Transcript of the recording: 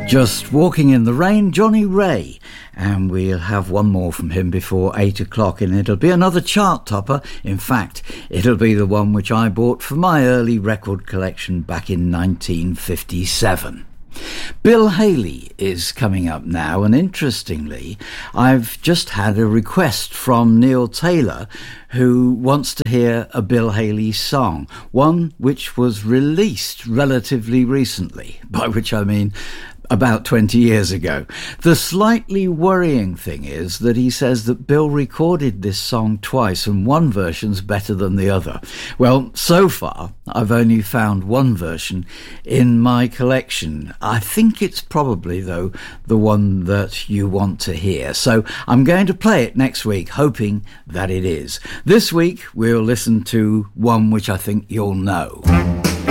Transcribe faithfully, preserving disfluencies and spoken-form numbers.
Just Walking in the Rain, Johnny Ray. And we'll have one more from him before eight o'clock, and it'll be another chart topper. In fact, it'll be the one which I bought for my early record collection back in nineteen fifty-seven. Bill Haley is coming up now, and interestingly, I've just had a request from Neil Taylor, who wants to hear a Bill Haley song, one which was released relatively recently, by which I mean about twenty years ago. The slightly worrying thing is that he says that Bill recorded this song twice and one version's better than the other. Well, so far I've only found one version in my collection. I think it's probably, though, the one that you want to hear. So I'm going to play it next week, hoping that it is. This week we'll listen to one which I think you'll know.